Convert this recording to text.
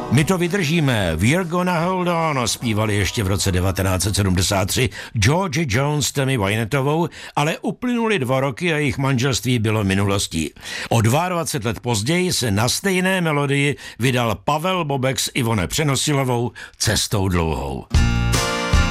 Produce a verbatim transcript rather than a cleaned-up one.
My to vydržíme, We're gonna hold on, zpívali ještě v roce devatenáct set sedmdesát tři George Jones s Tammy Wynettovou, ale uplynuly dva roky a jejich manželství bylo minulostí. O dvacet dva let později se na stejné melodii vydal Pavel Bobek s Ivone Přenosilovou Cestou dlouhou.